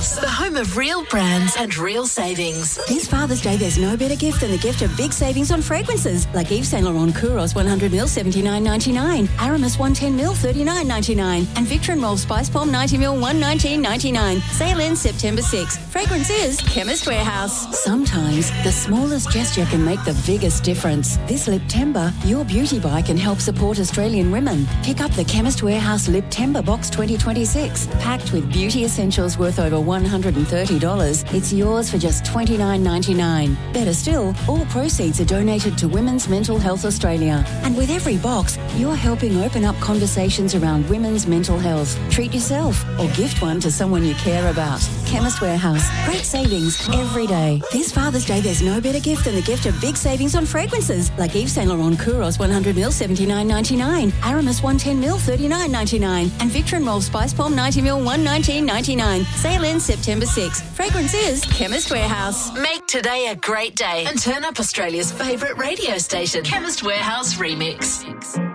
Warehouse, the home of real brands and real savings. This Father's Day, there's no better gift than the gift of big savings on fragrances, like Yves Saint Laurent Kouros 100ml $79.99, Aramis 110ml $39.99, and Victor and Rolf Spice Palm 90ml $119.99. Sale ends September 6th. Fragrance is Chemist Warehouse. Sometimes the smallest gesture can make the biggest difference. This Liptember, your beauty buy can help support Australian women. Pick up the Chemist Warehouse Liptember Box 2026, packed with beauty essentials worth over $130. It's yours for just $29.99. Better still, all proceeds are donated to Women's Mental Health Australia. And with every box, you're helping open up conversations around women's mental health. Treat yourself or gift one to someone you care about. Chemist Warehouse. Great savings every day. This Father's Day, there's no better gift than the gift of big savings on fragrances, like Yves Saint Laurent Kouros 100ml $79.99, Aramis 110ml $39.99, and Victor and Rolf Spice Palm 90ml $119.99. Sale ends September 6th. Fragrance is Chemist Warehouse. Make today a great day and turn up Australia's favourite radio station, Chemist Warehouse Remix.